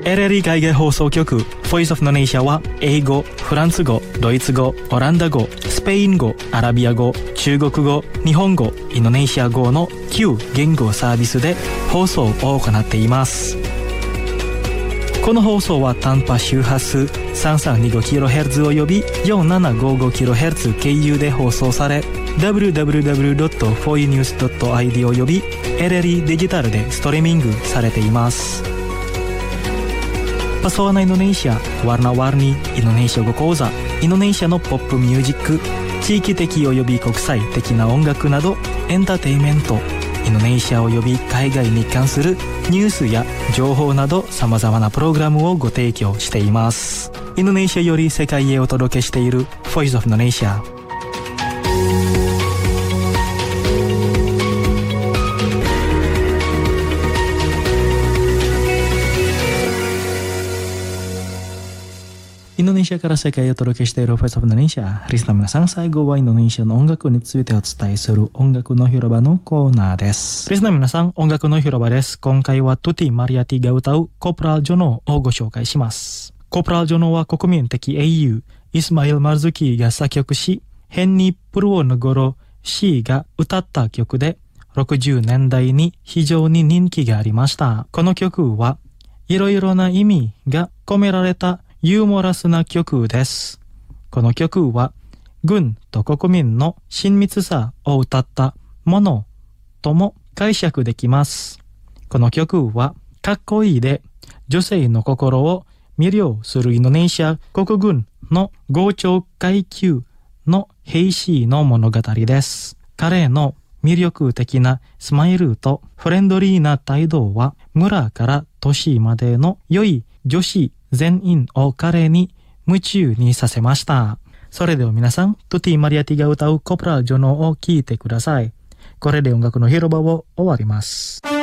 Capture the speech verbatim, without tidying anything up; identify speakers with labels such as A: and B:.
A: エルエルイ 海外放送局 Voice of Indonesia は英語、フランス語、ドイツ語、オランダ語、スペイン語、アラビア語、中国語、日本語、インドネシア語のきゅう言語サービスで放送を行っています。この放送は短波周波数 さんさんにごキロヘルツ および よんななごごキロヘルツ 経由で放送され ダブリューダブリューダブリュードットフォーユーニュースドットアイディー および エルエルイ デジタルでストリーミングされています。パソワナインドネシア、ワルナワルニインドネシア語講座、インドネシアのポップミュージック、地域的および国際的な音楽などエンターテインメント、インドネシアおよび海外に関するニュースや情報など様々なプログラムをご提供しています。インドネシアより世界へお届けしている Voice of Indonesia。インドネシアから世界へお届けしている Voice of Indonesia。リスナーの皆さん、最後はインドネシアの音楽についてお伝えする音楽の広場のコーナーです。リスナーの皆さん、音楽の広場です。今回はトゥティ・マリアティが歌うコプラル・ジョノーをご紹介します。コプラル・ジョノーは国民的英雄イスマイル・マルズキーが作曲し、ヘンニ・プルオの頃シーが歌った曲でろくじゅうねんだいに非常に人気がありました。この曲はいろいろな意味が込められたユーモラスな曲です。この曲は軍と国民の親密さを歌ったものとも解釈できます。この曲はかっこいいで女性の心を魅了するインドネシア国軍の豪長階級の兵士の物語です。彼の魅力的なスマイルとフレンドリーな態度は村から都市までの良い女子全員を彼に夢中にさせました。それでは皆さん、トゥティ・マリアティが歌うコプラル・ジョノーを聴いてください。これで音楽の広場を終わります。